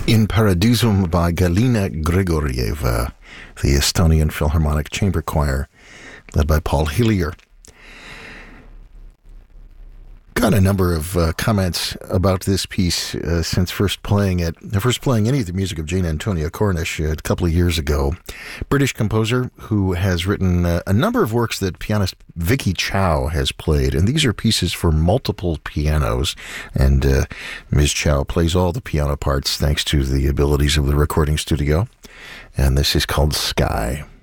In Paradisum by Galina Grigorieva, the Estonian Philharmonic Chamber Choir, led by Paul Hillier. Got a number of comments about this piece since first playing any of the music of Jane Antonia Cornish a couple of years ago. British composer who has written a number of works that pianist Vicky Chow has played, and these are pieces for multiple pianos, and Ms. Chow plays all the piano parts thanks to the abilities of the recording studio, and this is called Sky.